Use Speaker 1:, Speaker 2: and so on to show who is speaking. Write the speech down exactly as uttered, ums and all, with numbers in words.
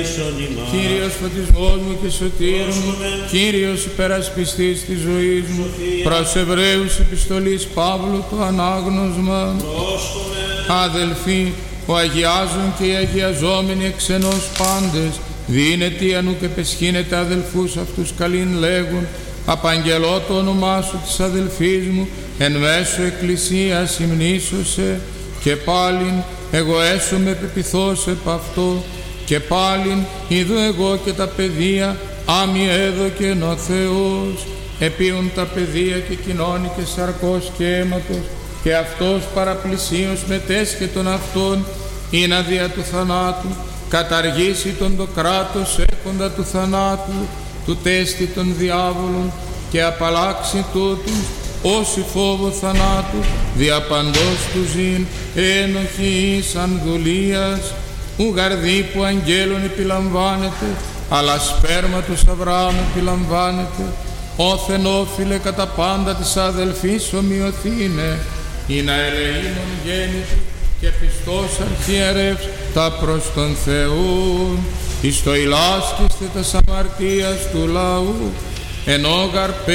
Speaker 1: Κύριος φωτισμός μου και σωτήρ μου, Κύριος υπερασπιστής της ζωής μου, προς Εβραίους επιστολής Παύλου το ανάγνωσμα. Αδελφοί, ο αγιάζων και οι αγιαζόμενοι εξ ενός πάντες, δίνεται ανού και πεσχύνεται αδελφούς αυτούς καλήν λέγουν, απαγγελώ το όνομά σου της αδελφής μου, εν μέσω εκκλησίας υμνήσωσε, και πάλιν εγώ έσομαι πεπιθώς επ' αυτό, και πάλιν είδω εγώ και τα παιδεία, άμοι έδωκεν ο Θεός, επίουν τα παιδεία και κοινώνει και σαρκός και αίματος, και αυτός παραπλησίως μετέσχε τον αυτόν, είναι αδεία του θανάτου, καταργήσει τον το κράτος έχοντα του θανάτου, του τέστη των διάβολων, και απαλλάξει τούτους όσοι φόβο θανάτου, διαπαντός του ζήν, ένοχοι εις ανδουλίας, ου γαρδί που αγγέλων επιλαμβάνεται, αλλά σπέρμα του Αβραάμ επιλαμβάνεται, όθεν όφιλε κατά πάντα της αδελφής ομοιωθήνε, ή να ελεήμων γέννητη και πιστός αρχιερεύς τα προς τον Θεού, εις το ηλάσκεστε τας αμαρτίας του λαού, ενώ γαρ